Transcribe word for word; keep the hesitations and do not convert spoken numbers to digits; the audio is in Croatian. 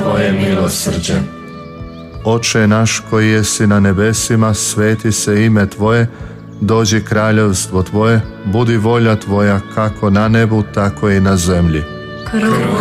tvoje milosrđe. Oče naš koji jesi na nebesima, sveti se ime tvoje, dođi kraljevstvo tvoje, budi volja tvoja kako na nebu, tako i na zemlji. Kruh